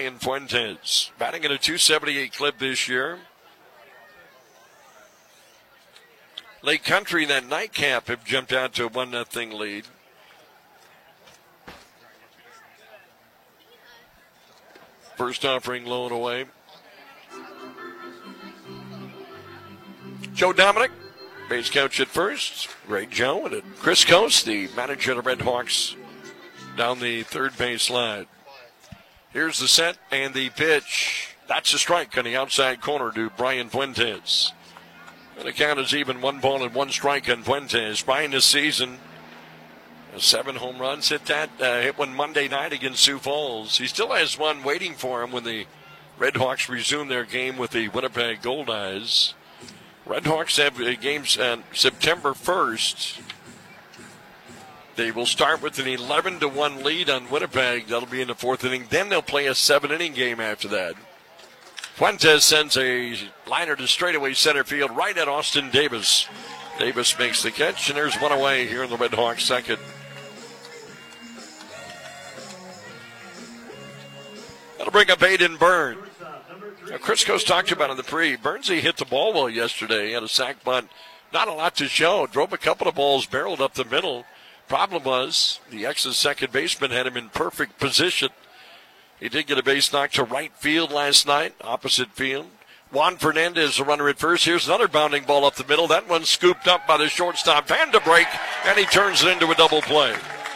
Brian Fuentes. Batting at a .278 clip this year. Lake Country, that nightcap, have jumped out to a 1-0 lead. First offering low and away. Joe Dominic, base coach at first. Greg Joe and Chris Coast, the manager of the Red Hawks, down the third base line. Here's the set and the pitch. That's a strike on the outside corner to Brian Fuentes. And the count is even, 1 ball and 1 strike on Fuentes. Brian this season, 7 home runs. Hit one Monday night against Sioux Falls. He still has one waiting for him when the Red Hawks resume their game with the Winnipeg Goldeyes. Red Hawks have games on September 1st. They will start with an 11-1 lead on Winnipeg. That'll be in the 4th inning. Then they'll play a 7-inning game after that. Fuentes sends a liner to straightaway center field right at Austin Davis. Davis makes the catch, and there's one away here in the Red Hawks second. That'll bring up Aiden Byrne. Now, Chris Coast talked about in the pre. Burnsy hit the ball well yesterday. He had a sac bunt. Not a lot to show. Drove a couple of balls, barreled up the middle. Problem was, the X's second baseman had him in perfect position. He did get a base knock to right field last night, opposite field. Juan Fernandez, the runner at first. Here's another bounding ball up the middle. That one's scooped up by the shortstop, Vanderbreak, and he turns it into a double play.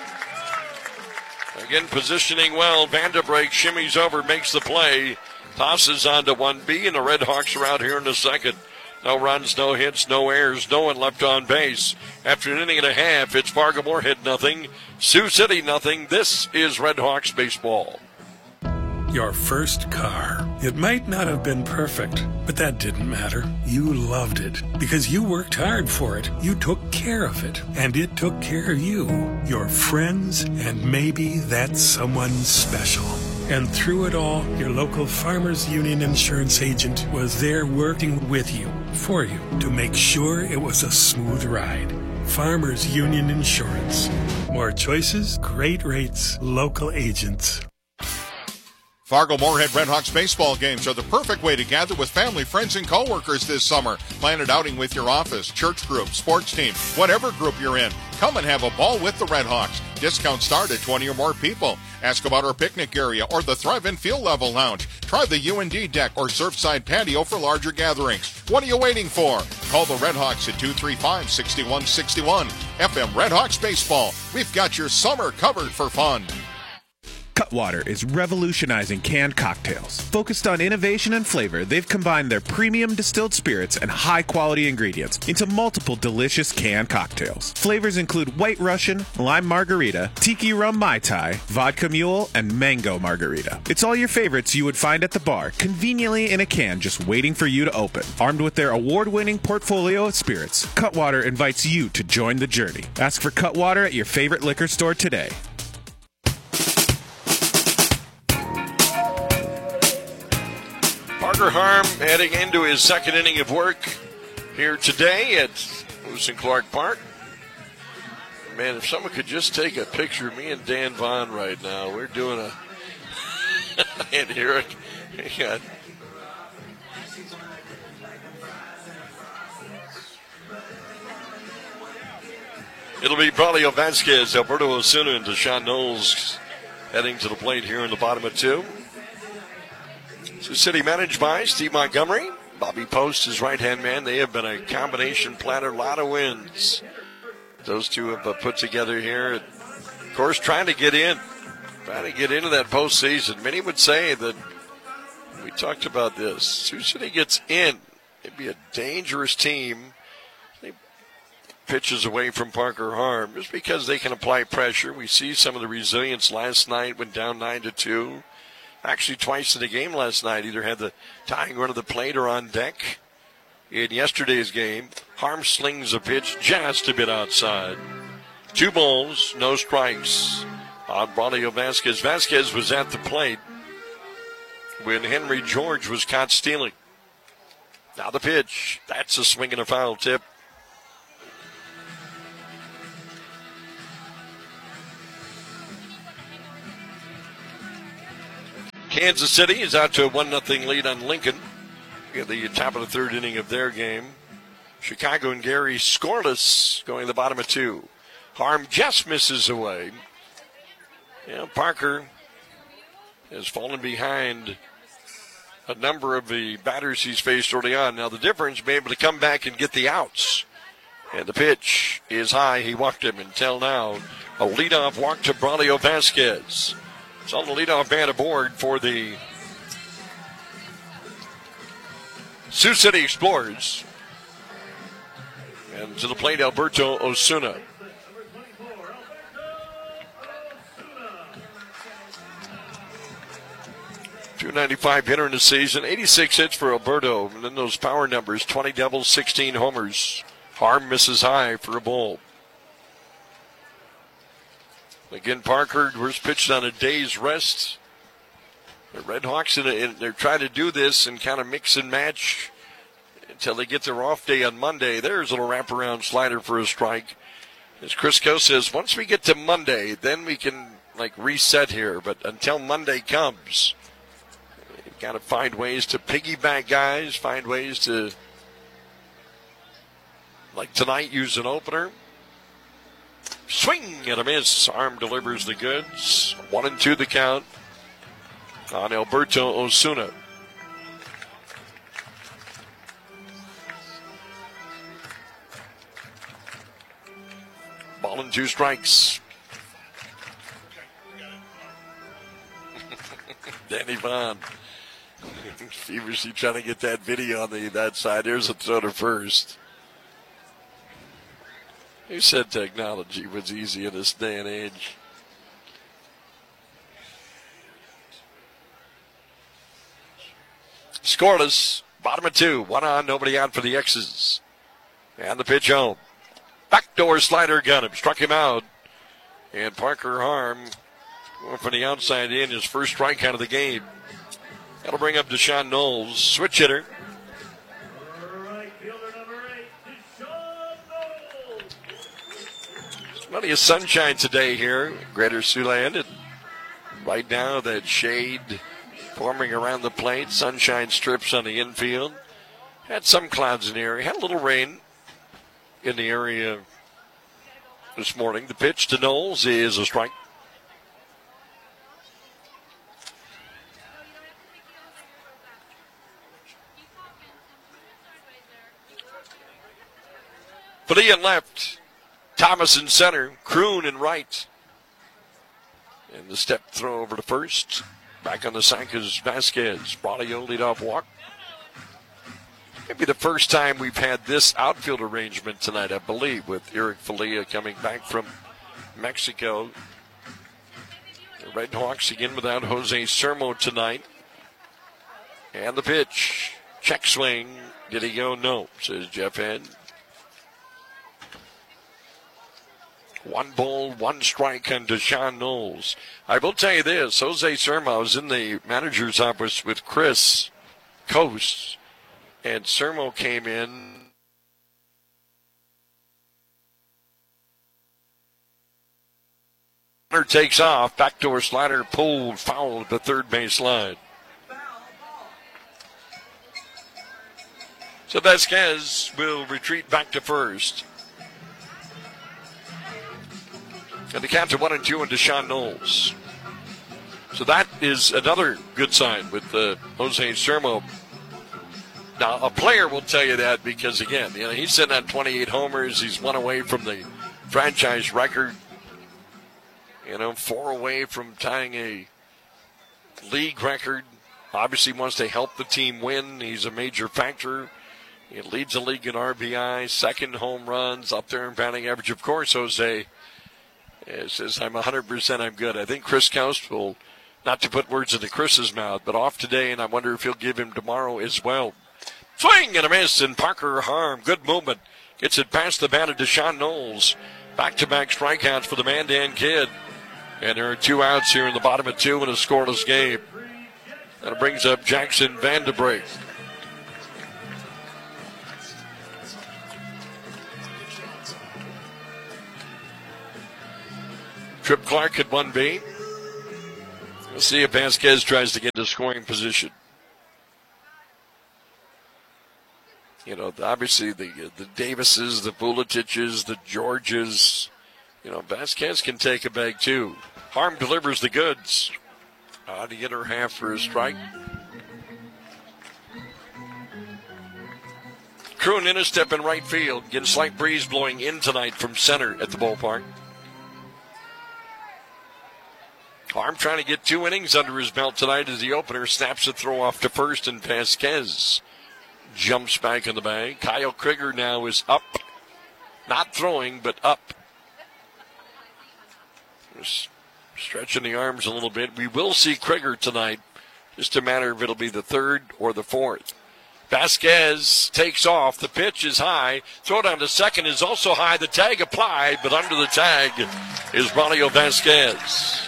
Again, positioning well. Vanderbreak shimmies over, makes the play, tosses on to 1B, and the Red Hawks are out here in the second. No runs, no hits, no errors, no one left on base. After an inning and a half, it's Fargo-Moorhead nothing, Sioux City nothing. This is Red Hawks baseball. Your first car. It might not have been perfect, but that didn't matter. You loved it because you worked hard for it. You took care of it, and it took care of you, your friends, and maybe that someone special. And through it all, your local Farmers Union insurance agent was there working with you, for you, to make sure it was a smooth ride. Farmers Union Insurance. More choices, great rates, local agents. Fargo-Moorhead Red Hawks baseball games are the perfect way to gather with family, friends, and coworkers this summer. Plan an outing with your office, church group, sports team, whatever group you're in. Come and have a ball with the Red Hawks. Discounts start at 20 or more people. Ask about our picnic area or the Thrive-In Field Level Lounge. Try the UND deck or Surfside patio for larger gatherings. What are you waiting for? Call the Red Hawks at 235-6161. FM Red Hawks Baseball. We've got your summer covered for fun. Cutwater is revolutionizing canned cocktails. Focused on innovation and flavor, they've combined their premium distilled spirits and high-quality ingredients into multiple delicious canned cocktails. Flavors include White Russian, Lime Margarita, Tiki Rum Mai Tai, Vodka Mule, and Mango Margarita. It's all your favorites you would find at the bar, conveniently in a can just waiting for you to open. Armed with their award-winning portfolio of spirits, Cutwater invites you to join the journey. Ask for Cutwater at your favorite liquor store today. Parker Harm heading into his second inning of work here today at Lewis and Clark Park. Man, if someone could just take a picture of me and Dan Vaughn right now. We're doing a... and here it... Yeah. It'll be Braulio Vasquez, Alberto Osuna, and Deshaun Knowles heading to the plate here in the bottom of 2. Sioux City managed by Steve Montgomery. Bobby Post, his right-hand man. They have been a combination platter, a lot of wins. Those two have put together here. Of course, trying to get into that postseason. Many would say that, we talked about this, Sioux City gets in, it'd be a dangerous team. They pitches away from Parker Harm just because they can apply pressure. We see some of the resilience last night, went down 9-2. Actually, twice in the game last night, either had the tying run of the plate or on deck. In yesterday's game, Harm slings a pitch just a bit outside. 2 balls, no strikes on Braulio Vasquez. Vasquez was at the plate when Henry George was caught stealing. Now the pitch. That's a swing and a foul tip. Kansas City is out to a 1-0 lead on Lincoln at the top of the third inning of their game. Chicago and Gary scoreless, going to the bottom of 2. Harm just misses away. Parker has fallen behind a number of the batters he's faced early on. Now the difference, be able to come back and get the outs. And the pitch is high. He walked him until now. A leadoff walk to Braulio Vasquez. It's on the leadoff man aboard for the Sioux City Explorers. And to the plate, Alberto Osuna. .295 hitter in the season, 86 hits for Alberto. And then those power numbers, 20 doubles, 16 homers. Harm misses high for a ball. Again, Parker was pitched on a day's rest. The Red Hawks, they're trying to do this and kind of mix and match until they get their off day on Monday. There's a little wraparound slider for a strike. As Crisco says, once we get to Monday, then we can reset here. But until Monday comes, you've got to find ways to piggyback guys, find ways to, like tonight, use an opener. Swing and a miss. Arm delivers the goods. 1-2 the count on Alberto Osuna. Ball and 2 strikes. Danny Vaughn feverishly trying to get that video on that side. There's a throw to first. Who said technology was easy in this day and age? Scoreless, bottom of 2, 1 on, nobody out for the X's. And the pitch home. Backdoor slider got him, struck him out. And Parker Harm going from the outside in, his first strikeout of the game. That'll bring up Deshaun Knowles, switch hitter. Plenty of sunshine today here, Greater Siouxland. And right now, that shade forming around the plate, sunshine strips on the infield. Had some clouds in the area, had a little rain in the area this morning. The pitch to Knowles is a strike. Padilla left. Thomas in center, Kroon in right. And the step throw over to first. Back on the sack is Vasquez. Braulio leadoff walk. Maybe the first time we've had this outfield arrangement tonight, I believe, with Eric Falia coming back from Mexico. The Red Hawks again without Jose Sermo tonight. And the pitch. Check swing. Did he go? No, says Jeff Head. 1 ball, 1 strike on Deshaun Knowles. I will tell you this, Jose Sermo was in the manager's office with Chris Coast, and Sermo came in. Runner takes off, backdoor slider pulled, foul at the third base line. So Vasquez will retreat back to first. And the count to 1-2 on Deshaun Knowles. So that is another good sign with Jose Sermo. Now, a player will tell you that because, again, he's sitting at 28 homers. He's 1 away from the franchise record. 4 away from tying a league record. Obviously wants to help the team win. He's a major factor. He leads the league in RBI, second home runs, up there in batting average. Of course, Jose says, I'm 100%, I'm good. I think Chris Coust will, not to put words into Chris's mouth, but off today, and I wonder if he'll give him tomorrow as well. Swing and a miss, and Parker Harm, good movement. Gets it past the bat of Deshaun Knowles. Back-to-back strikeouts for the Mandan kid. And there are 2 outs here in the bottom of 2 in a scoreless game. That brings up Jackson Vanderbrake. Trip Clark at 1B. We'll see if Vasquez tries to get to scoring position. You know, obviously the Davises, the Vuletiches, the Georges. You know, Vasquez can take a bag too. Harm delivers the goods. To get her half for a strike. Crew and Innes step in right field. Getting slight breeze blowing in tonight from center at the ballpark. Harm trying to get 2 innings under his belt tonight as the opener snaps a throw off to first, and Vasquez jumps back in the bag. Kyle Krieger now is up. Not throwing, but up. Just stretching the arms a little bit. We will see Krieger tonight. Just a matter of it'll be the third or the fourth. Vasquez takes off. The pitch is high. Throw down to second is also high. The tag applied, but under the tag is Braulio Vasquez.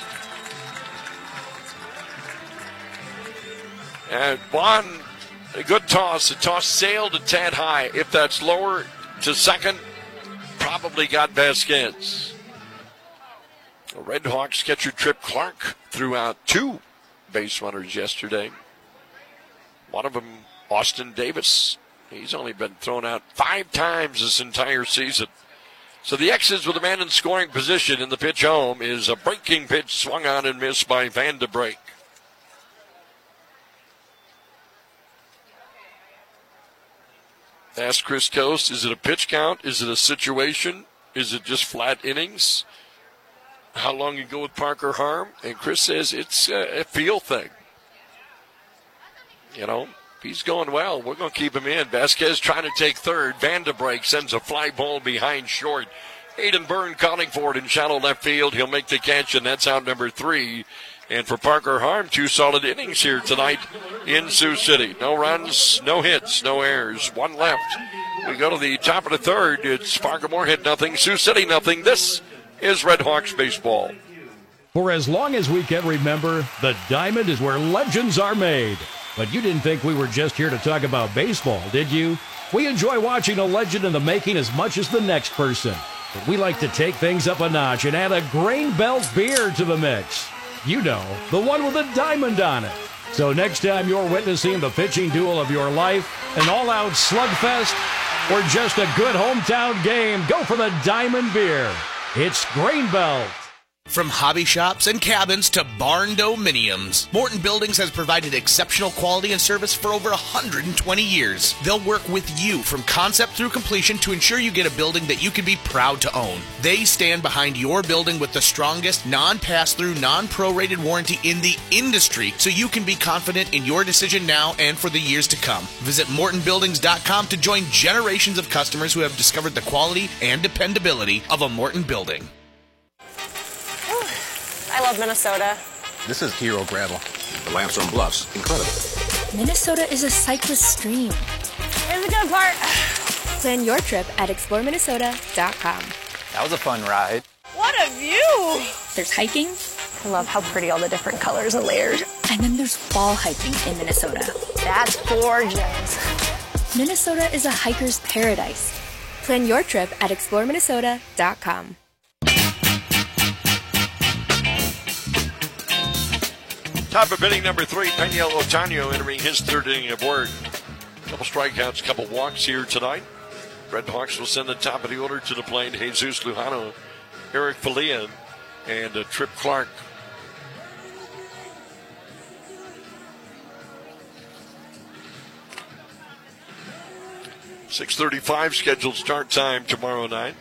And Juan, a good toss. The toss sailed a tad high. If that's lower to second, probably got Vasquez. The Red Hawks catcher Trip Clark threw out 2 base runners yesterday. One of them, Austin Davis. He's only been thrown out 5 times this entire season. So the X's with a man in scoring position, in the pitch home is a breaking pitch swung on and missed by Van de Breek. Ask Chris Coast, is it a pitch count? Is it a situation? Is it just flat innings? How long you go with Parker Harm? And Chris says it's a feel thing. You know, he's going well. We're going to keep him in. Vasquez trying to take third. Van de Breek sends a fly ball behind short. Aiden Byrne calling for it in shallow left field. He'll make the catch, and that's out number 3. And for Parker Harm, 2 solid innings here tonight in Sioux City. No runs, no hits, no errors. 1 left. We go to the top of the third. It's Parker Moorhead nothing, Sioux City nothing. This is Red Hawks baseball. For as long as we can remember, the Diamond is where legends are made. But you didn't think we were just here to talk about baseball, did you? We enjoy watching a legend in the making as much as the next person. But we like to take things up a notch and add a Grain Belt beer to the mix. You know, the one with a diamond on it. So next time you're witnessing the pitching duel of your life, an all-out slugfest, or just a good hometown game, go for the Diamond beer. It's Grain Belt. From hobby shops and cabins to barn dominiums, Morton Buildings has provided exceptional quality and service for over 120 years. They'll work with you from concept through completion to ensure you get a building that you can be proud to own. They stand behind your building with the strongest non-pass-through, non-prorated warranty in the industry, so you can be confident in your decision now and for the years to come. Visit MortonBuildings.com to join generations of customers who have discovered the quality and dependability of a Morton building. I love Minnesota. This is Hero Gravel. The Limestone Bluffs, incredible. Minnesota is a cyclist stream. Here's the good part. Plan your trip at ExploreMinnesota.com. That was a fun ride. What a view! There's hiking. I love how pretty all the different colors and layers. And then there's fall hiking in Minnesota. That's gorgeous. Minnesota is a hiker's paradise. Plan your trip at ExploreMinnesota.com. Top of inning number 3, Daniel Otaño entering his 3rd inning of work. Couple strikeouts, couple walks here tonight. Red Hawks will send the top of the order to the plate. Jesus Lujano, Eric Fallia, and Trip Clark. .6:35 scheduled start time tomorrow night.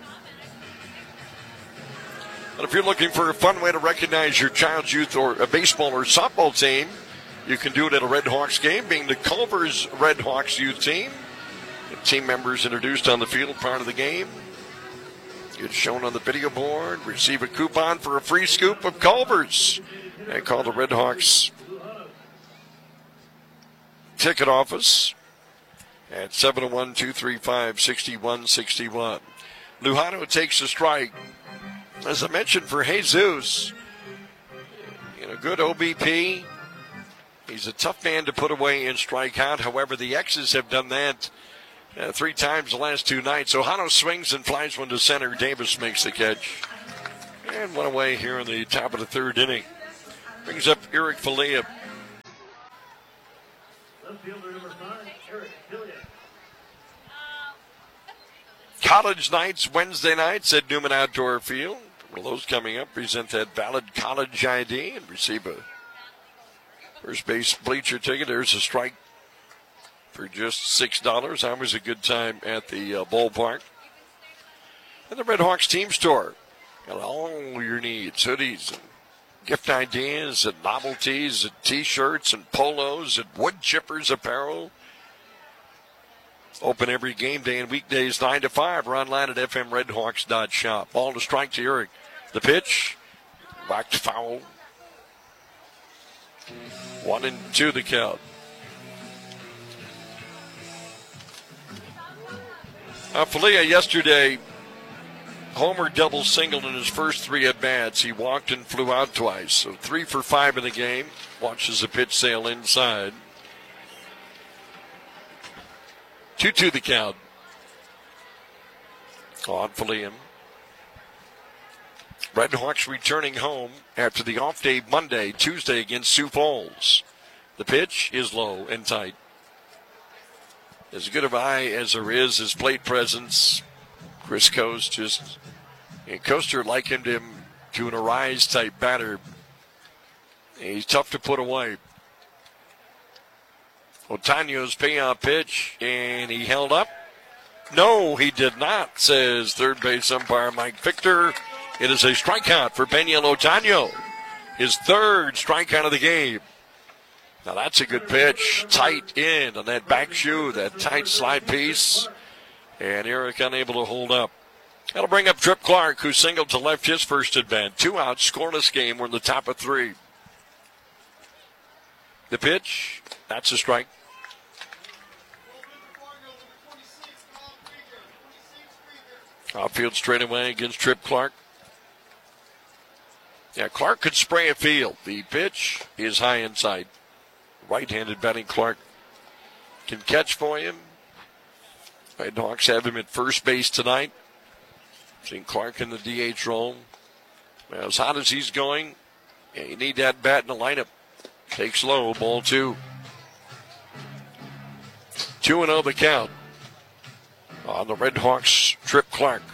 But if you're looking for a fun way to recognize your child's youth or a baseball or softball team, you can do it at a Red Hawks game, being the Culver's Red Hawks youth team. The team members introduced on the field prior to the game. It's shown on the video board. Receive a coupon for a free scoop of Culver's. And call the Red Hawks ticket office at 701-235-6161. Lujano takes a strike. As I mentioned, for Jesus, good OBP. He's a tough man to put away and strike out. However, the X's have done that 3 times the last 2 nights. Ohano swings and flies one to center. Davis makes the catch. And one away here in the top of the 3rd inning. Brings up Eric Falea. College nights, Wednesday nights at Newman Outdoor Field. Well, those coming up, present that valid college ID and receive a first base bleacher ticket. There's a strike for just $6. Always a good time at the ballpark. And the Red Hawks team store. Got all your needs, hoodies and gift ideas and novelties and T-shirts and polos and wood chippers apparel. Open every game day and weekdays 9 to 5. Or online at fmredhawks.shop. Ball to strike to Eric. The pitch. Whacked foul. 1-2 the count. Falea yesterday, homer double singled in his first 3 at-bats. He walked and flew out twice. So 3 for 5 in the game. Watches the pitch sail inside. 2-2 the count. On Falea. Red Hawks returning home after the off day Monday, Tuesday against Sioux Falls. The pitch is low and tight. As good of eye as there is, his plate presence. Chris Coast Coaster likened him to an Arise type batter. He's tough to put away. Otaño's payoff pitch, and he held up. No, he did not, says third base umpire Mike Victor. It is a strikeout for Peniel Otaño. His 3rd strikeout of the game. Now that's a good pitch. Tight in on that back shoe, that tight slide piece. And Eric unable to hold up. That'll bring up Trip Clark, who singled to left his first at bat. 2 out, scoreless game. We're in the top of 3. The pitch, that's a strike. Outfield straightaway against Trip Clark. Yeah, Clark could spray a field. The pitch is high inside. Right-handed batting Clark can catch for him. Red Hawks have him at first base tonight. Seeing Clark in the DH role. As hot as he's going, you need that bat in the lineup. Takes low, ball 2. 2-0 the count. On the Red Hawks, Trip Clark.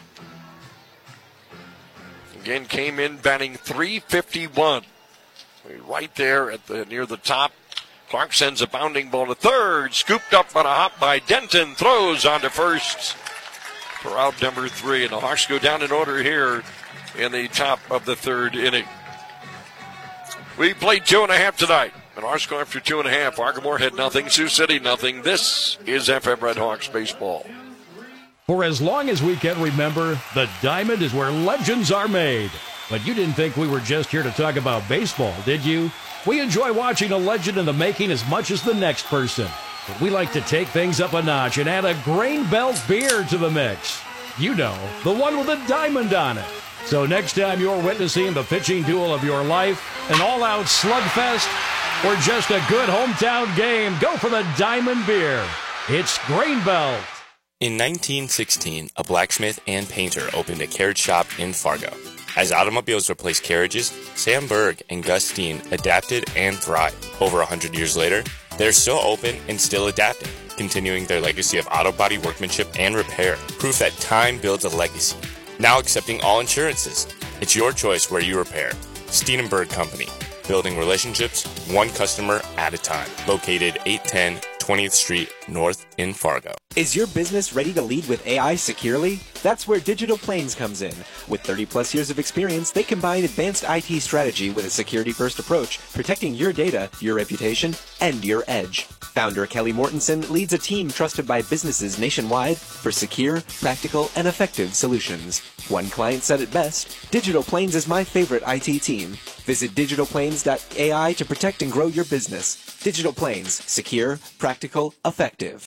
Again, came in batting .351. Right there at near the top. Clark sends a bounding ball to third. Scooped up on a hop by Denton. Throws on to first for out number 3. And the Hawks go down in order here in the top of the 3rd inning. We played 2.5 tonight. And our score after 2.5. Arkamoor nothing. Sioux City nothing. This is FM Red Hawks baseball. For as long as we can remember, the Diamond is where legends are made. But you didn't think we were just here to talk about baseball, did you? We enjoy watching a legend in the making as much as the next person. But we like to take things up a notch and add a Grain Belt beer to the mix. You know, the one with a diamond on it. So next time you're witnessing the pitching duel of your life, an all-out slugfest, or just a good hometown game, go for the Diamond beer. It's Grain Belt. In 1916, a blacksmith and painter opened a carriage shop in Fargo. As automobiles replaced carriages, Sam Berg and Gus Steen adapted and thrived. Over 100 years later, they're still open and still adapting, continuing their legacy of auto body workmanship and repair. Proof that time builds a legacy. Now accepting all insurances. It's your choice where you repair. Steen & Berg Company. Building relationships, one customer at a time. Located 810 20th Street North in Fargo. Is your business ready to lead with AI securely? That's where Digital Plains comes in. With 30-plus years of experience, they combine advanced IT strategy with a security-first approach, protecting your data, your reputation, and your edge. Founder Kelly Mortensen leads a team trusted by businesses nationwide for secure, practical, and effective solutions. One client said it best, Digital Plains is my favorite IT team. Visit digitalplains.ai to protect and grow your business. Digital Plains, secure, practical, effective.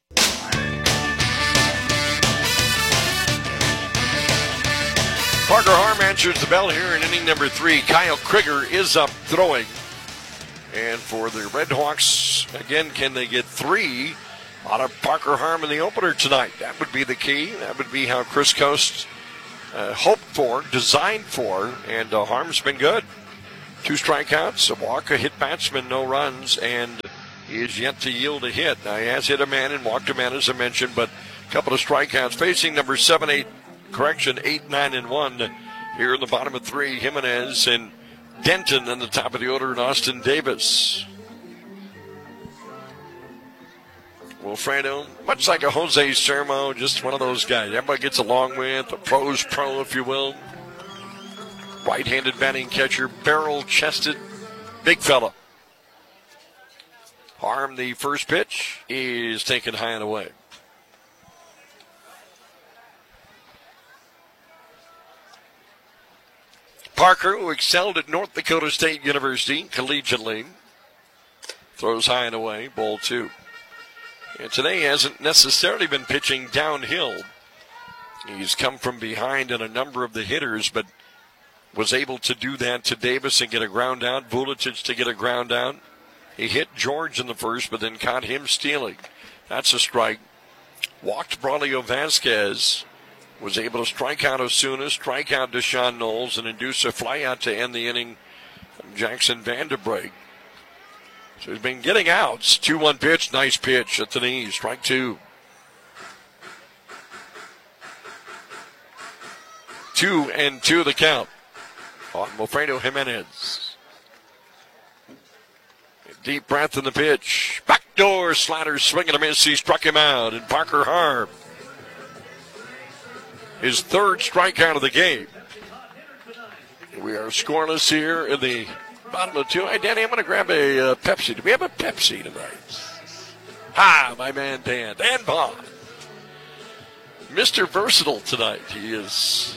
Parker Harm answers the bell here in inning number 3. Kyle Krieger is up throwing. And for the Red Hawks, again, can they get 3 out of Parker Harm in the opener tonight? That would be the key. That would be how Chris Coast hoped for, designed for, and Harm's been good. 2 strikeouts, a walk, a hit batsman, no runs, and he is yet to yield a hit. Now, he has hit a man and walked a man, as I mentioned, but a couple of strikeouts. Facing number 8, 9, and 1 here in the bottom of 3, Jimenez and Denton in the top of the order, and Austin Davis. Wilfredo, much like a Jose Sermo, just one of those guys everybody gets along with, a pro's pro, if you will. Right-handed batting catcher, barrel-chested, big fella. Harm, the first pitch, is taken high and away. Parker, who excelled at North Dakota State University collegiately, throws high and away, ball 2. And today he hasn't necessarily been pitching downhill. He's come from behind in a number of the hitters, but was able to do that to Davis and get a ground out. Vuletic to get a ground out. He hit George in the first, but then caught him stealing. That's a strike. Walked Braulio Vasquez. Was able to strike out Osuna, strike out Deshaun Knowles, and induce a flyout to end the inning from Jackson Vanderbreg. So he's been getting outs. 2-1 pitch, nice pitch at the knees. Strike 2. 2-2 the count on Wilfredo Jimenez. A deep breath in the pitch. Backdoor slider, swing and a miss. He struck him out. And Parker Harm, his 3rd strikeout of the game. We are scoreless here in the bottom of 2. Hey, Danny, I'm going to grab a Pepsi. Do we have a Pepsi tonight? Hi, my man Dan. Dan Bond. Mr. Versatile tonight. He is.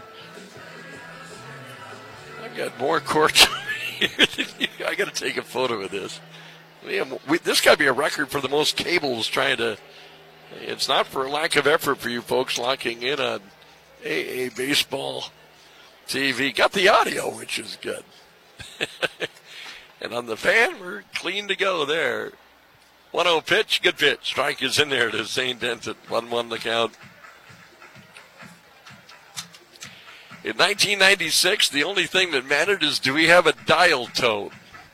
I've got more cork here than you. I got to take a photo of this. This got to be a record for the most cables trying to. It's not for a lack of effort for you folks locking in on AA Baseball TV. Got the audio, which is good. And on the fan, we're clean to go there. 1-0 pitch, good pitch. Strike is in there to Zane Denton. 1-1 the count. In 1996, the only thing that mattered is, do we have a dial tone?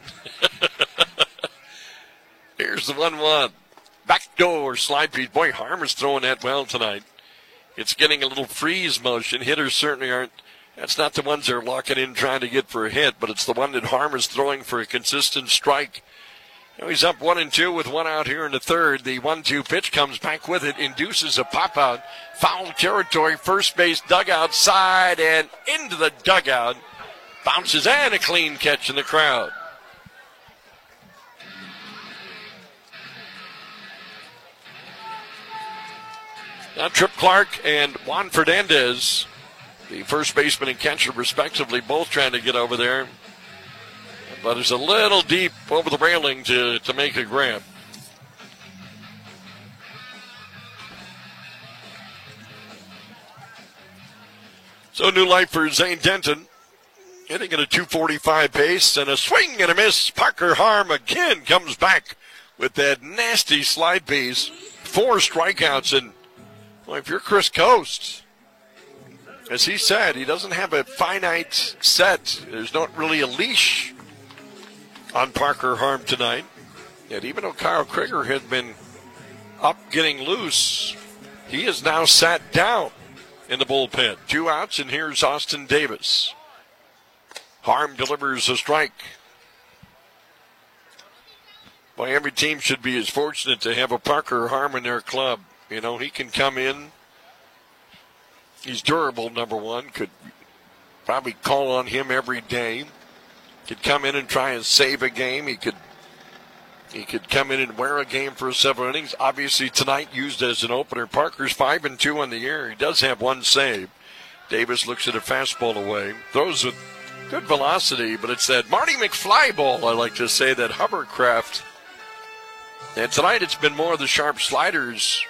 Here's the 1-1. Backdoor slide pitch. Boy, Harmer's throwing that well tonight. It's getting a little freeze motion. Hitters certainly aren't. That's not the ones they're locking in trying to get for a hit, but it's the one that Harmer's throwing for a consistent strike. Now he's up 1-2 with 1 out here in the 3rd. The 1-2 pitch comes back with it, induces a pop-out. Foul territory, first base dugout side and into the dugout. Bounces and a clean catch in the crowd. Now Trip Clark and Juan Fernandez, the first baseman and catcher respectively, both trying to get over there. But it's a little deep over the railing to make a grab. So new life for Zane Denton. Hitting at a 245 pace and a swing and a miss. Parker Harm again comes back with that nasty slide piece. 4 strikeouts, and well, if you're Chris Coast, as he said, he doesn't have a finite set. There's not really a leash on Parker Harm tonight. And even though Kyle Krieger had been up getting loose, he is now sat down in the bullpen. 2 outs, and here's Austin Davis. Harm delivers a strike. Well, every team should be as fortunate to have a Parker Harm in their club. You know, he can come in. He's durable, number one. Could probably call on him every day. Could come in and try and save a game. He could come in and wear a game for several innings. Obviously, tonight used as an opener. Parker's 5-2 on the year. He does have 1 save. Davis looks at a fastball away. Throws with good velocity, but it's that Marty McFly ball, I like to say, that hovercraft. And tonight it's been more of the sharp sliders.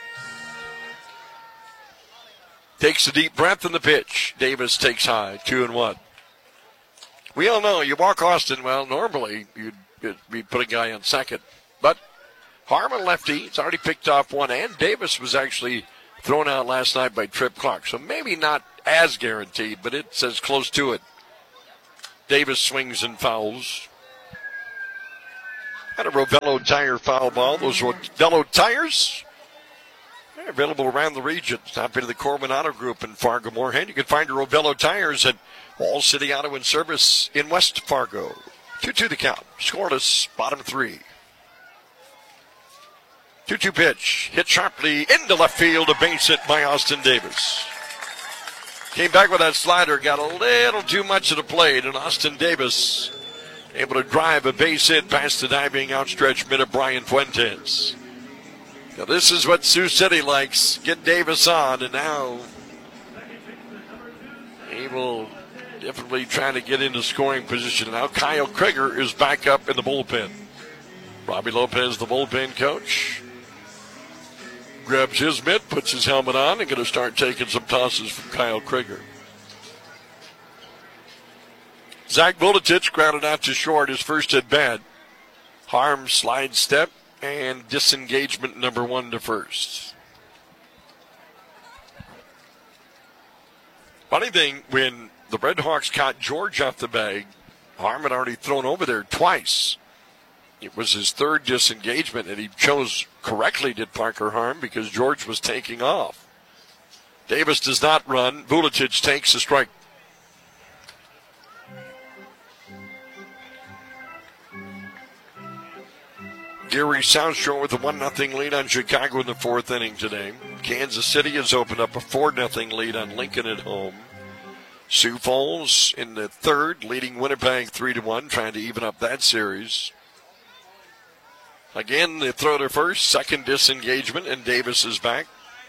Takes a deep breath in the pitch. Davis takes high, 2-1. We all know you walk Austin, well, normally you'd put a guy on second. But Harmon lefty, it's already picked off 1, and Davis was actually thrown out last night by Trip Clark. So maybe not as guaranteed, but it's as close to it. Davis swings and fouls. And a Rovello tire foul ball. Those Rovello tires are available around the region. Stop into the Corbin Auto Group in Fargo Moorhead. You can find your Rovello tires at All City Auto and Service in West Fargo. 2-2 the count. Scoreless, bottom three. 2-2 pitch. Hit sharply into left field. A base hit by Austin Davis. Came back with that slider. Got a little too much of the plate. And Austin Davis able to drive a base hit past the diving outstretched mid of Brian Fuentes. Now this is what Sioux City likes. Get Davis on. And now he will definitely try to get into scoring position. Now Kyle Krieger is back up in the bullpen. Robbie Lopez, the bullpen coach, grabs his mitt, puts his helmet on, and going to start taking some tosses from Kyle Krieger. Zach Vuletich grounded out to short his first at bat. Harm slide step and disengagement number 1 to first. Funny thing, when the Red Hawks caught George off the bag, Harm had already thrown over there twice. It was his third disengagement, and he chose correctly, did Parker Harm, because George was taking off. Davis does not run. Vuletich takes a strike. Gary South Shore with a 1-0 lead on Chicago in the 4th inning today. Kansas City has opened up a 4-0 lead on Lincoln at home. Sioux Falls in the 3rd, leading Winnipeg 3-1, trying to even up that series. Again, they throw their first, second disengagement, and Davis is back.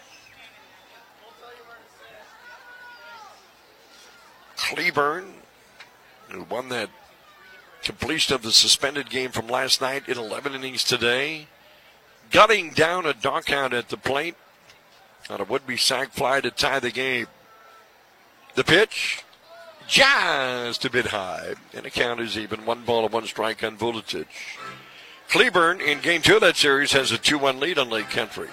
Cleburne, who won that completion of the suspended game from last night in 11 innings today, gutting down a knockout at the plate on a would-be sac fly to tie the game. The pitch, just a bit high, and the count is even. 1-1 strike on Vuletich. Cleburne, in game 2 of that series, has a 2-1 lead on Lake Country.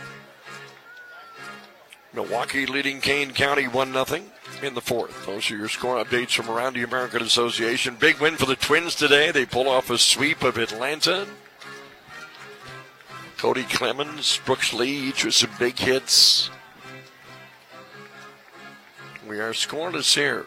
Milwaukee leading Kane County 1-0 in the 4th. Those are your score updates from around the American Association. Big win for the Twins today. They pull off a sweep of Atlanta. Cody Clemens, Brooks Lee, each with some big hits. We are scoreless here.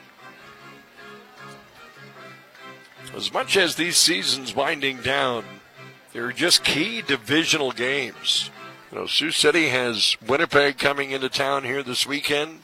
As much as these seasons winding down, they're just key divisional games. You know, Sioux City has Winnipeg coming into town here this weekend.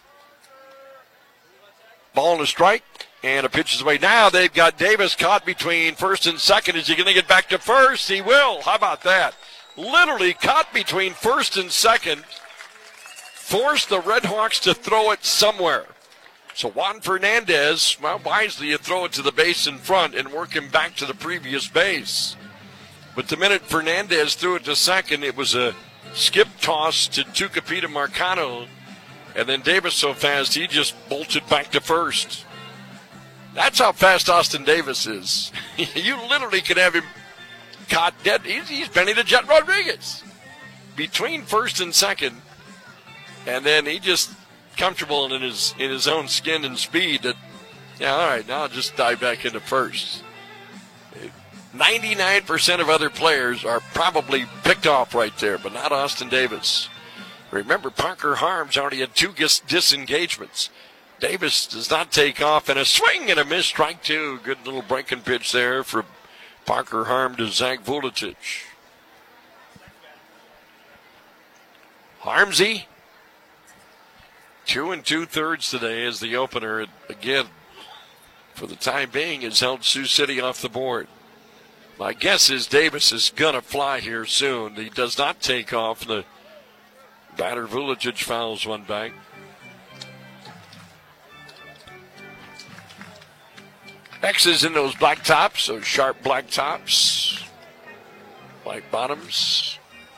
Ball and a strike, and a pitch is away. Now they've got Davis caught between first and second. Is he going to get back to first? He will. How about that? Literally caught between first and second. Forced the Red Hawks to throw it somewhere. So Juan Fernandez, well, wisely you throw it to the base in front and work him back to the previous base. But the minute Fernandez threw it to second, it was a skip toss to Tucapita Marcano. And then Davis so fast, he just bolted back to first. That's how fast Austin Davis is. You literally could have him caught dead. He's Benny the Jet Rodriguez. Between first and second. And then he just comfortable in his own skin and speed that, yeah, all right, now I'll just dive back into first. 99% of other players are probably picked off right there, but not Austin Davis. Remember, Parker Harms already had 2 disengagements. Davis does not take off, and a swing and a miss, strike 2. Good little breaking pitch there for Parker Harm to Zach Vuletich. Harmsy, 2 2/3 today as the opener. Again, for the time being, has held Sioux City off the board. My guess is Davis is going to fly here soon. He does not take off. The batter Vuletich fouls one back. X's in those black tops, those sharp black tops. White bottoms.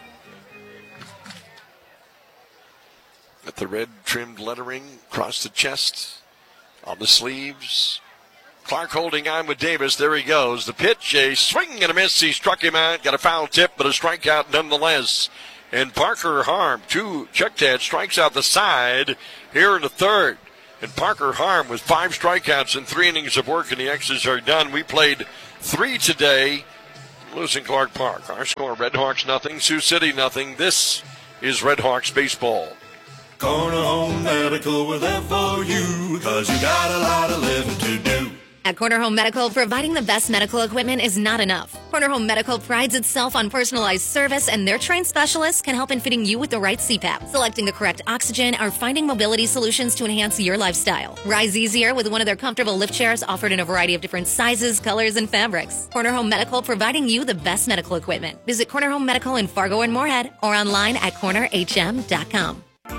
With the red trimmed lettering across the chest, on the sleeves. Clark holding on with Davis. There he goes. The pitch, a swing and a miss. He struck him out. Got a foul tip, but a strikeout nonetheless. And Parker Harm, 2 check that, strikes out the side here in the 3rd. And Parker Harm with 5 strikeouts and 3 innings of work, and the X's are done. We played 3 today. Lewis and Clark Park. Our score, Redhawks nothing, Sioux City nothing. This is Redhawks baseball. Corner Home Medical with FOU, cause you got a lot of living to do. At Corner Home Medical, providing the best medical equipment is not enough. Corner Home Medical prides itself on personalized service, and their trained specialists can help in fitting you with the right CPAP, selecting the correct oxygen, or finding mobility solutions to enhance your lifestyle. Rise easier with one of their comfortable lift chairs offered in a variety of different sizes, colors, and fabrics. Corner Home Medical, providing you the best medical equipment. Visit Corner Home Medical in Fargo and Moorhead, or online at cornerhm.com.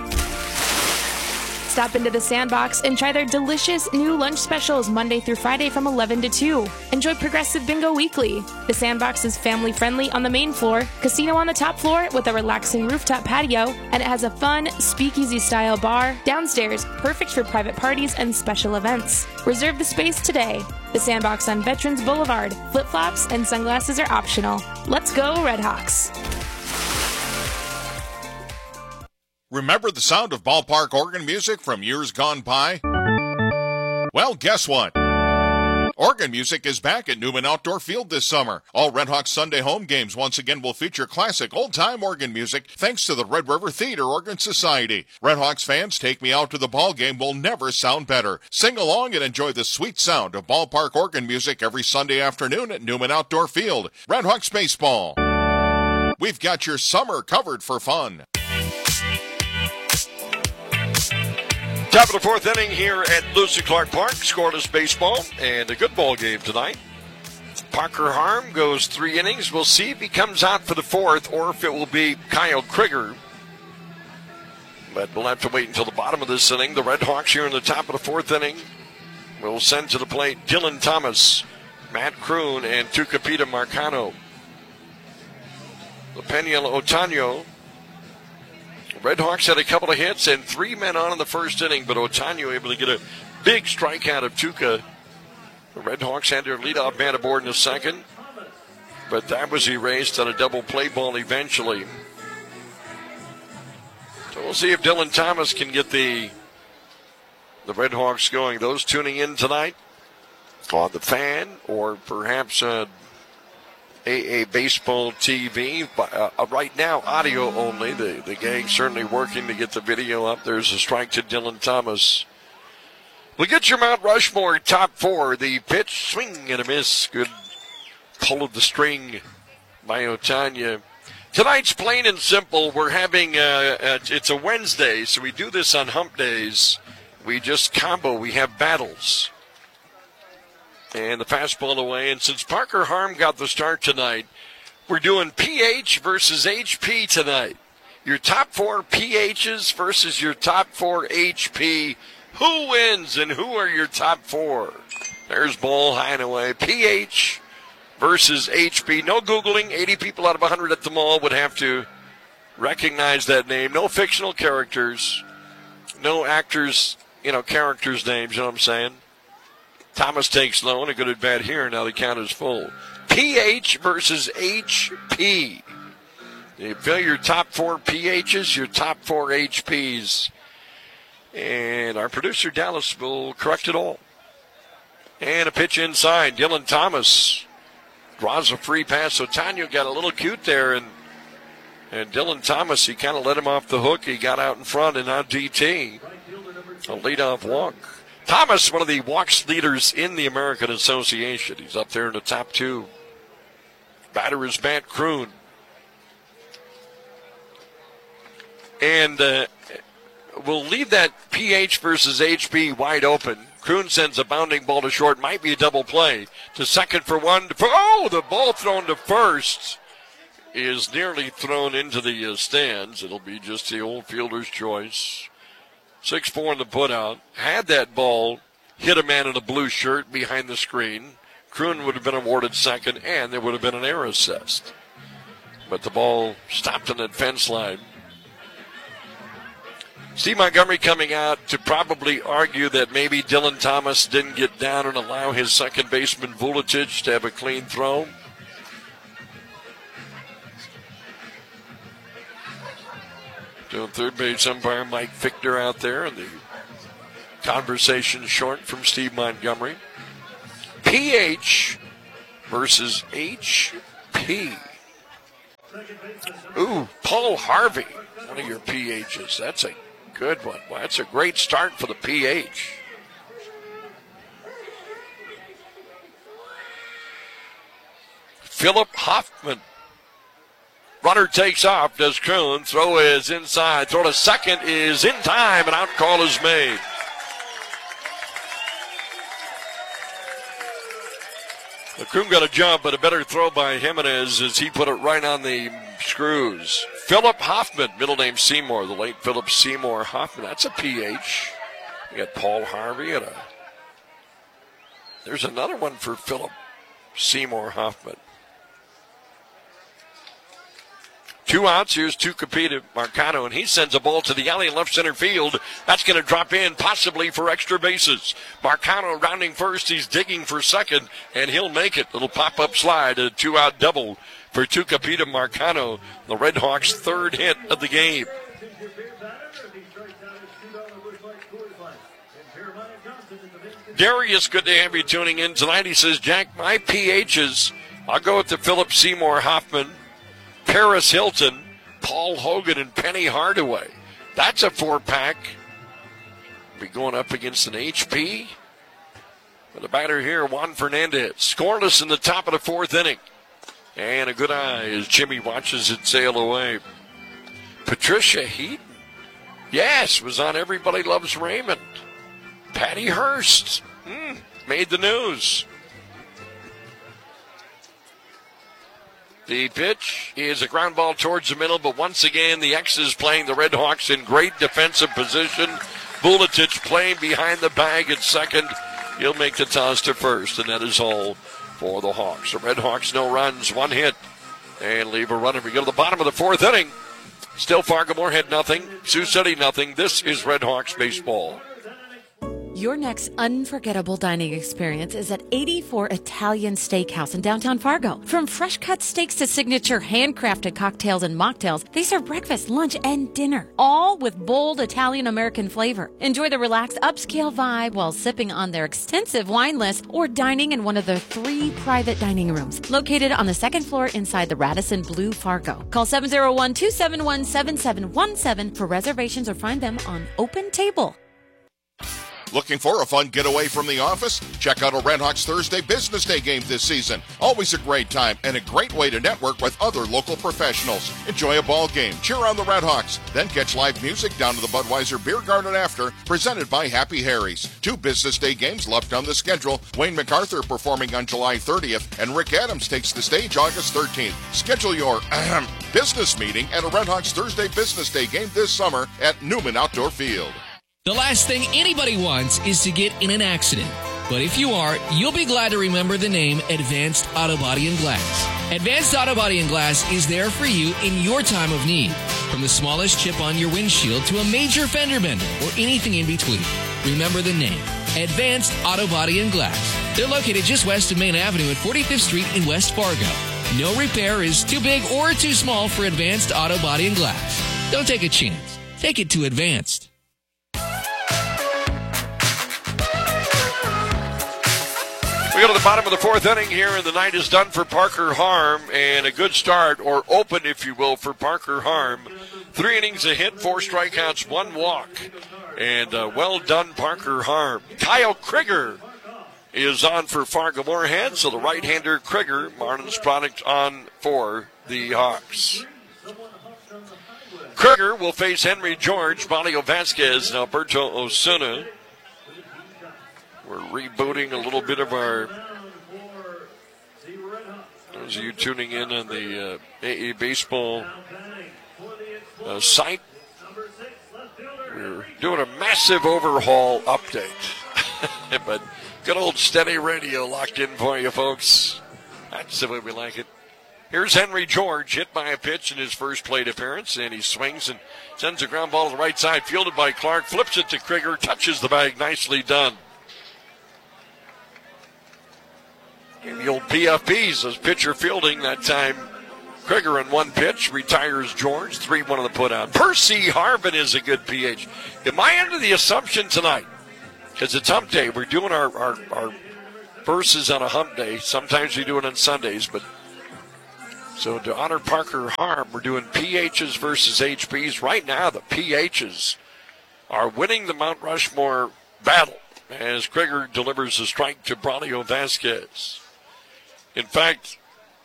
Stop into the Sandbox and try their delicious new lunch specials Monday through Friday from 11 to 2. Enjoy Progressive Bingo Weekly. The Sandbox is family-friendly on the main floor, casino on the top floor with a relaxing rooftop patio, and it has a fun speakeasy-style bar downstairs, perfect for private parties and special events. Reserve the space today. The Sandbox on Veterans Boulevard. Flip-flops and sunglasses are optional. Let's go, Redhawks. Remember the sound of ballpark organ music from years gone by? Well, guess what? Organ music is back at Newman Outdoor Field this summer. All Redhawks Sunday home games once again will feature classic old-time organ music thanks to the Red River Theater Organ Society. Redhawks fans, Take Me Out to the Ball Game will never sound better. Sing along and enjoy the sweet sound of ballpark organ music every Sunday afternoon at Newman Outdoor Field. Redhawks baseball. We've got your summer covered for fun. Top of the 4th inning here at Lewis and Clark Park. Scoreless baseball and a good ball game tonight. Parker Harm goes 3 innings. We'll see if he comes out for the 4th or if it will be Kyle Krieger. But we'll have to wait until the bottom of this inning. The Redhawks here in the top of the 4th inning will send to the plate Dylan Thomas, Matt Kroon, and Tucapita Marcano. Peniel Otaño. Redhawks had a couple of hits and 3 men on in the first inning, but Otaño able to get a big strikeout of Tuca. The Redhawks had their leadoff man aboard in the second, but that was erased on a double play ball eventually. So we'll see if Dylan Thomas can get the Redhawks going. Those tuning in tonight on the Fan or perhaps AA Baseball TV. Right now, audio only. The gang's certainly working to get the video up. There's a strike to Dylan Thomas. We'll get your Mount Rushmore top 4. The pitch, swing and a miss. Good pull of the string by Otaño. Tonight's plain and simple. We're having, it's a Wednesday, so we do this on hump days. We just combo. We have battles. And the fastball away. And since Parker Harm got the start tonight, we're doing PH versus HP tonight. Your top 4 PHs versus your top 4 HP. Who wins and who are your top 4? There's ball high and away. PH versus HP. No Googling. 80 people out of 100 at the mall would have to recognize that name. No fictional characters. No actors, characters' names, you know what I'm saying? Thomas takes low and a good at bat here. Now the count is full. PH versus HP. You fill your top 4 PHs, your top 4 HPs. And our producer, Dallas, will correct it all. And a pitch inside. Dylan Thomas draws a free pass. Otaño got a little cute there. And Dylan Thomas, he kind of let him off the hook. He got out in front and now DT. A leadoff walk. Thomas, one of the walks leaders in the American Association. He's up there in the top 2. Batter is Matt Kroon. And we'll leave that PH versus HP wide open. Kroon sends a bounding ball to short. Might be a double play. To second for 1. The ball thrown to first is nearly thrown into the stands. It'll be just the old fielder's choice. 6-4 in the putout. Had that ball hit a man in a blue shirt behind the screen, Kroon would have been awarded second, and there would have been an error assessed. But the ball stopped on that fence line. Steve Montgomery coming out to probably argue that maybe Dylan Thomas didn't get down and allow his second baseman Vuletic to have a clean throw. Doing third base umpire Mike Fichtner out there, and the Conversation short from Steve Montgomery. PH versus HP. Ooh, Paul Harvey, one of your PHs. That's a good one. Well, that's a great start for the PH. Philip Hoffman. Runner takes off, does Kroon. Throw is inside. Throw to second is in time, and out call is made. The Kroon got a jump, but a better throw by Jimenez as he put it right on the screws. Philip Hoffman, middle name Seymour, the late Philip Seymour Hoffman. That's a PH. You got Paul Harvey. There's another one for Philip Seymour Hoffman. 2 outs. Here's Tucupita Marcano, and he sends a ball to the alley in left center field. That's going to drop in, possibly for extra bases. Marcano rounding first. He's digging for second, and he'll make it. Little pop-up slide, a 2-out double for Tucupita Marcano, the Red Hawks' third hit of the game. Darius, good to have you tuning in tonight. He says, Jack, my PHs, I'll go with the Philip Seymour Hoffman, Paris Hilton, Paul Hogan, and Penny Hardaway. That's a 4-pack. Be going up against an HP. With the batter here, Juan Fernandez. Scoreless in the top of the 4th inning. And a good eye as Jimmy watches it sail away. Patricia Heaton. Yes, was on Everybody Loves Raymond. Patty Hearst. Made the news. The pitch is a ground ball towards the middle, but once again, the X's playing the Red Hawks in great defensive position. Vuletic playing behind the bag at second. He'll make the toss to first, and that is all for the Hawks. The Red Hawks, no runs, 1 hit, and leave a runner. We go to the bottom of the 4th inning. Still Fargo-Moorhead nothing, Sioux City nothing. This is Red Hawks baseball. Your next unforgettable dining experience is at 84 Italian Steakhouse in downtown Fargo. From fresh-cut steaks to signature handcrafted cocktails and mocktails, they serve breakfast, lunch, and dinner, all with bold Italian-American flavor. Enjoy the relaxed upscale vibe while sipping on their extensive wine list or dining in one of their 3 private dining rooms located on the 2nd floor inside the Radisson Blu Fargo. Call 701-271-7717 for reservations or find them on Open Table. Looking for a fun getaway from the office? Check out a Red Hawks Thursday Business Day game this season. Always a great time and a great way to network with other local professionals. Enjoy a ball game, cheer on the Red Hawks, then catch live music down to the Budweiser Beer Garden after, presented by Happy Harry's. 2 Business Day games left on the schedule. Wayne MacArthur performing on July 30th, and Rick Adams takes the stage August 13th. Schedule your business meeting at a Red Hawks Thursday Business Day game this summer at Newman Outdoor Field. The last thing anybody wants is to get in an accident. But if you are, you'll be glad to remember the name Advanced Auto Body and Glass. Advanced Auto Body and Glass is there for you in your time of need. From the smallest chip on your windshield to a major fender bender or anything in between. Remember the name, Advanced Auto Body and Glass. They're located just west of Main Avenue at 45th Street in West Fargo. No repair is too big or too small for Advanced Auto Body and Glass. Don't take a chance. Take it to Advanced. We go to the bottom of the 4th inning here, and the night is done for Parker Harm, and a good start, or open, if you will, for Parker Harm. 3 innings, a hit, 4 strikeouts, 1 walk, and well done, Parker Harm. Kyle Krieger is on for Fargo-Moorhead, so the right-hander Krieger, Martin's product, on for the Hawks. Krieger will face Henry George, Mario Vasquez, and Alberto Osuna. We're rebooting a little bit of our, those of you tuning in on the AA Baseball site, we're doing a massive overhaul update. But good old steady radio locked in for you folks. That's the way we like it. Here's Henry George, hit by a pitch in his first plate appearance, and he swings and sends a ground ball to the right side, fielded by Clark, flips it to Krieger, touches the bag, nicely done. The old PFPs as pitcher fielding that time. Krieger in 1 pitch, retires George, 3-1 on the put out. Percy Harvin is a good PH. Am I under the assumption tonight It's a hump day. We're doing our verses on a hump day. Sometimes we do it on Sundays, but so to honor Parker Harm, we're doing PHs versus HPs. Right now, the PHs are winning the Mount Rushmore battle as Krieger delivers a strike to Braulio Vasquez. In fact,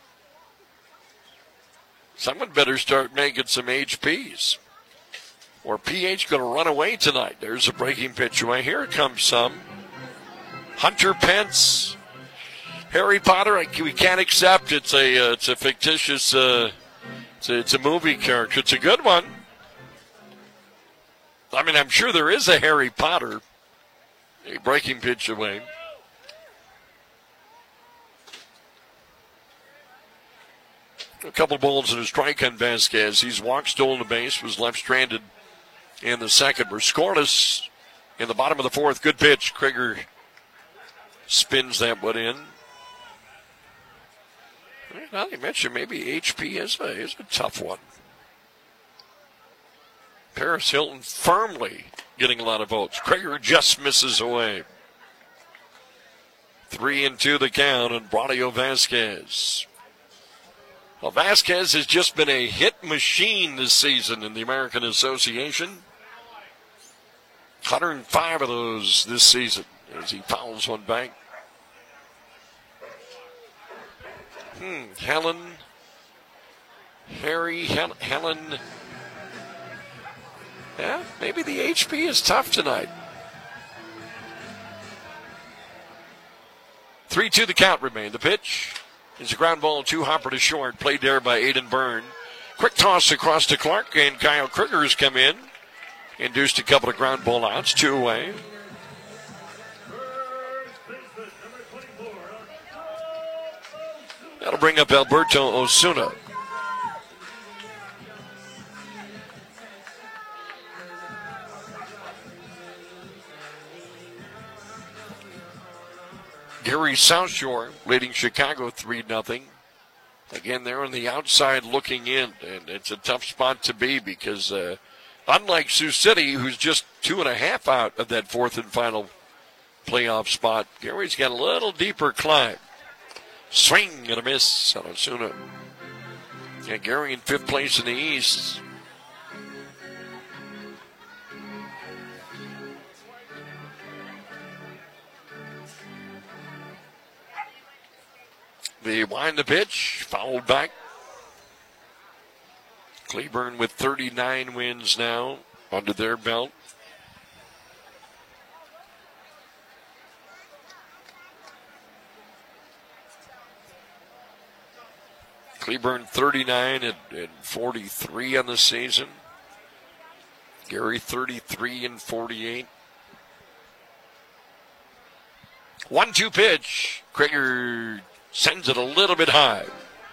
someone better start making some HPs, or PH going to run away tonight. There's a breaking pitch away. Here comes some. Hunter Pence, Harry Potter. We can't accept. It's a fictitious. It's a movie character. It's a good one. I mean, I'm sure there is a Harry Potter. A breaking pitch away. A couple balls and a strike on Vasquez. He's walked, stolen the base, was left stranded in the second. We're scoreless in the bottom of the fourth. Good pitch. Krieger spins that one in. Now you mentioned maybe HP is a tough one. Paris Hilton firmly getting a lot of votes. Krieger just misses away. 3-2 the count on Braulio Vasquez. Well, Vasquez has just been a hit machine this season in the American Association. 105 of those this season as he fouls one back. Helen. Yeah, maybe the HP is tough tonight. 3-2 the count remained. The pitch is a ground ball, 2-hopper to short. Played there by Aiden Byrne. Quick toss across to Clark, and Kyle Krieger's come in. Induced a couple of ground ball outs, 2 away. That'll bring up Alberto Osuna. Gary South Shore leading Chicago 3-0. Again, they're on the outside looking in, and it's a tough spot to be because unlike Sioux City, who's just 2.5 out of that fourth and final playoff spot, Gary's got a little deeper climb. Swing and a miss on Osuna. Yeah, Gary in 5th place in the East. They wind the pitch, fouled back. Cleburne with 39 wins now under their belt. Cleburne 39 and 43 on the season. Gary 33 and 48. 1-2 pitch. Krieger sends it a little bit high.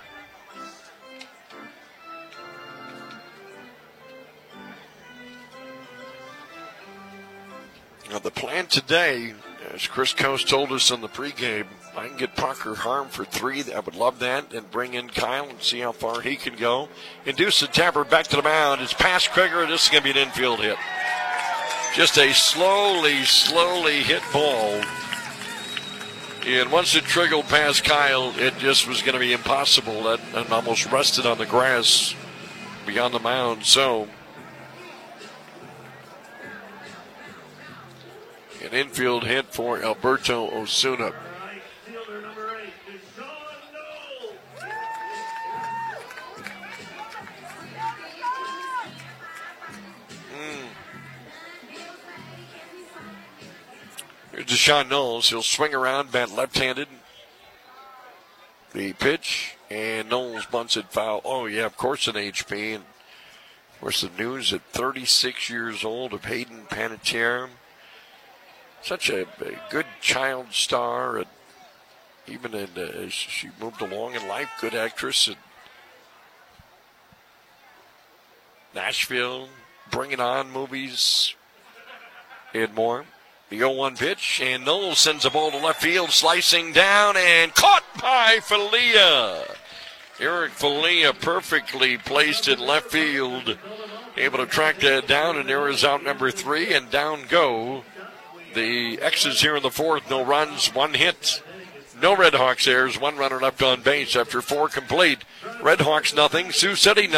Now the plan today, as Chris Coast told us in the pregame, I can get Parker Harm for 3. I would love that. And bring in Kyle and see how far he can go. Induce the tapper back to the mound. It's past Krieger. This is going to be an infield hit. Just a slowly hit ball. And once it trickled past Kyle, it just was going to be impossible. That and almost rested on the grass beyond the mound. So an infield hit for Alberto Osuna. Here's Deshaun Knowles. He'll swing around, bat left-handed. The pitch, and Knowles bunts it foul. Oh, yeah, of course an HP. And of course the news at 36 years old of Hayden Panettiere. Such a good child star, and even as she moved along in life, good actress in Nashville, Bring It On movies, and more. The 0-1 pitch, and Knowles sends a ball to left field, slicing down, and caught by Falia. Eric Falia perfectly placed in left field, able to track that down, and there is out number 3, and down go the X's here in the fourth. No runs, one hit. No Red Hawks errors, one runner left on base after 4 complete. Red Hawks nothing, Sioux City nothing.